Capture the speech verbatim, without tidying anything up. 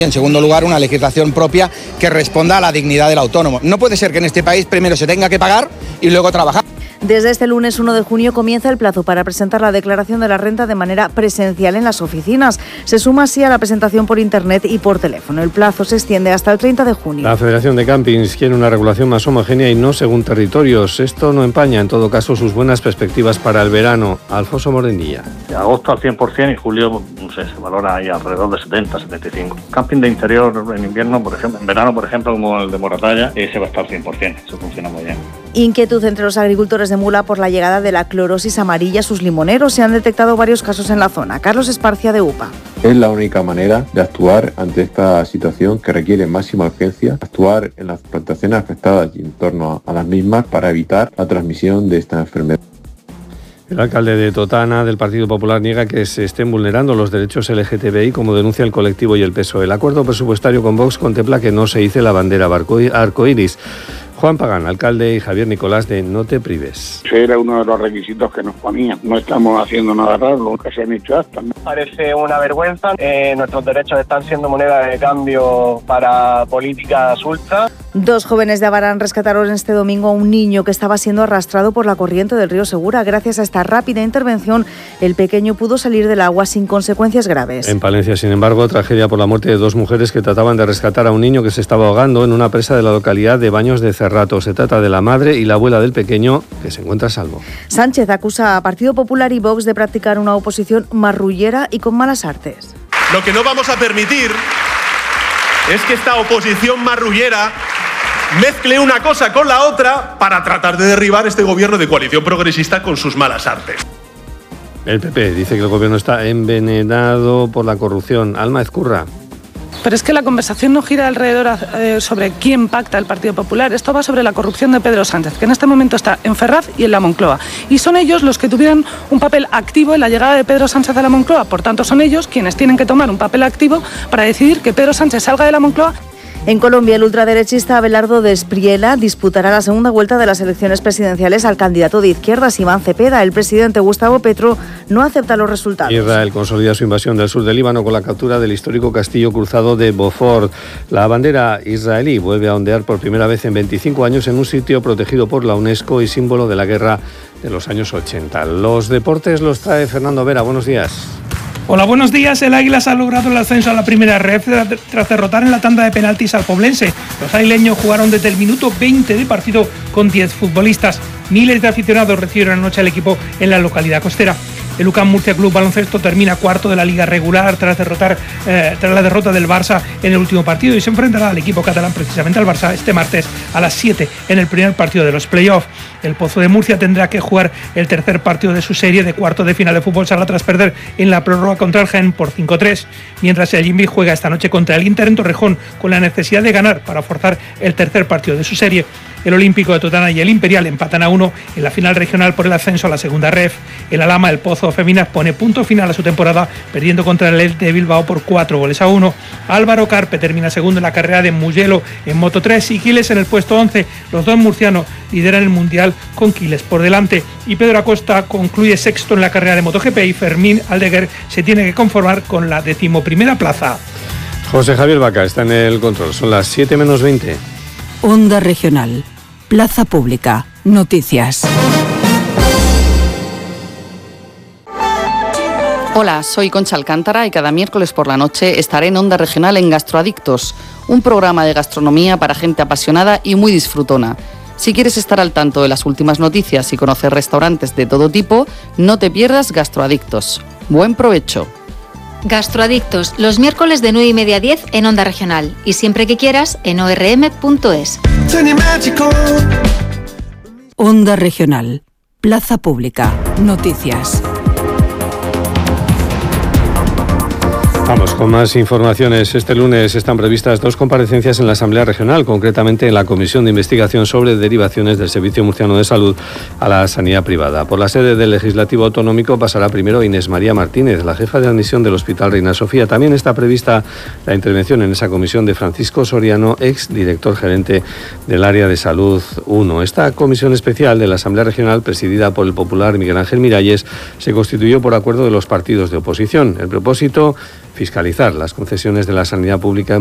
En segundo lugar, una legislación propia que responda a la dignidad del autónomo. No puede ser que en este país primero se tenga que pagar y luego trabajar. Desde este lunes uno de junio comienza el plazo para presentar la declaración de la renta de manera presencial en las oficinas. Se suma así a la presentación por internet y por teléfono. El plazo se extiende hasta el treinta de junio. La Federación de Campings quiere una regulación más homogénea y no según territorios. Esto no empaña, en todo caso, sus buenas perspectivas para el verano. Alfonso Morenilla. De agosto al cien por ciento y julio, no sé, se valora ahí alrededor de setenta, setenta y cinco. Camping de interior en invierno, por ejemplo, en verano, por ejemplo, como el de Moratalla, ese va a estar cien por ciento. Eso funciona muy bien. Inquietud entre los agricultores de Mula por la llegada de la clorosis amarilla a sus limoneros. Se han detectado varios casos en la zona. Carlos Esparcia, de U P A. Es la única manera de actuar ante esta situación que requiere máxima urgencia, actuar en las plantaciones afectadas y en torno a las mismas para evitar la transmisión de esta enfermedad. El alcalde de Totana, del Partido Popular, niega que se estén vulnerando los derechos L G T B I, como denuncia el colectivo y el P S O E. El acuerdo presupuestario con Vox contempla que no se hice la bandera arcoíris. Juan Pagán, alcalde, y Javier Nicolás, de No te prives. Ese era uno de los requisitos que nos ponían. No estamos haciendo nada raro, nunca se han hecho hasta. Parece una vergüenza. Eh, nuestros derechos están siendo moneda de cambio para políticas ultra. Dos jóvenes de Abarán rescataron este domingo a un niño que estaba siendo arrastrado por la corriente del río Segura. Gracias a esta rápida intervención, el pequeño pudo salir del agua sin consecuencias graves. En Palencia, sin embargo, tragedia por la muerte de dos mujeres que trataban de rescatar a un niño que se estaba ahogando en una presa de la localidad de Baños de Cerrato. Se trata de la madre y la abuela del pequeño, que se encuentra a salvo. Sánchez acusa a Partido Popular y Vox de practicar una oposición marrullera y con malas artes. Lo que no vamos a permitir es que esta oposición marrullera mezcle una cosa con la otra para tratar de derribar este gobierno de coalición progresista con sus malas artes. El P P dice que el gobierno está envenenado por la corrupción. Alma Ezcurra. Pero es que la conversación no gira alrededor eh, sobre quién pacta el Partido Popular. Esto va sobre la corrupción de Pedro Sánchez, que en este momento está en Ferraz y en la Moncloa. Y son ellos los que tuvieron un papel activo en la llegada de Pedro Sánchez a la Moncloa. Por tanto, son ellos quienes tienen que tomar un papel activo para decidir que Pedro Sánchez salga de la Moncloa. En Colombia, el ultraderechista Abelardo Despriela disputará la segunda vuelta de las elecciones presidenciales al candidato de izquierdas, Iván Cepeda. El presidente Gustavo Petro no acepta los resultados. Israel consolida su invasión del sur del Líbano con la captura del histórico castillo cruzado de Beaufort. La bandera israelí vuelve a ondear por primera vez en veinticinco años en un sitio protegido por la UNESCO y símbolo de la guerra de los años ochenta. Los deportes los trae Fernando Vera. Buenos días. Hola, buenos días. El Águilas ha logrado el ascenso a la primera ref tras derrotar en la tanda de penaltis al Poblense. Los aileños jugaron desde el minuto veinte de partido con diez futbolistas. Miles de aficionados recibieron anoche al equipo en la localidad costera. El U C A M Murcia Club Baloncesto termina cuarto de la liga regular tras derrotar eh, tras la derrota del Barça en el último partido y se enfrentará al equipo catalán, precisamente al Barça, este martes a las siete en el primer partido de los playoffs. El Pozo de Murcia tendrá que jugar el tercer partido de su serie de cuarto de final de fútbol sala tras perder en la prórroga contra el Jaén por cinco tres, mientras el Jimbi juega esta noche contra el Inter en Torrejón con la necesidad de ganar para forzar el tercer partido de su serie. El Olímpico de Totana y el Imperial empatan a uno en la final regional por el ascenso a la segunda ref. El Alhama, el Pozo Feminas, pone punto final a su temporada perdiendo contra el Elche de Bilbao por cuatro goles a uno. Álvaro Carpe termina segundo en la carrera de Mugello en Moto tres y Quiles en el puesto once. Los dos murcianos lideran el Mundial con Quiles por delante. Y Pedro Acosta concluye sexto en la carrera de MotoGP y Fermín Aldeguer se tiene que conformar con la decimoprimera plaza. José Javier Vaca está en el control. Son las siete menos veinte. Onda Regional. Plaza Pública. Noticias. Hola, soy Concha Alcántara y cada miércoles por la noche estaré en Onda Regional en Gastroadictos, un programa de gastronomía para gente apasionada y muy disfrutona. Si quieres estar al tanto de las últimas noticias y conocer restaurantes de todo tipo, no te pierdas Gastroadictos. Buen provecho. Gastroadictos, los miércoles de nueve y media a diez en Onda Regional y siempre que quieras en o erre eme punto es. Onda Regional. Plaza Pública. Noticias. Vamos con más informaciones. Este lunes están previstas dos comparecencias en la Asamblea Regional, concretamente en la Comisión de Investigación sobre derivaciones del Servicio Murciano de Salud a la sanidad privada. Por la sede del Legislativo Autonómico pasará primero Inés María Martínez, la jefa de admisión del Hospital Reina Sofía. También está prevista la intervención en esa comisión de Francisco Soriano, ex director gerente del Área de Salud uno. Esta comisión especial de la Asamblea Regional, presidida por el popular Miguel Ángel Miralles, se constituyó por acuerdo de los partidos de oposición. El propósito fiscalizar las concesiones de la sanidad pública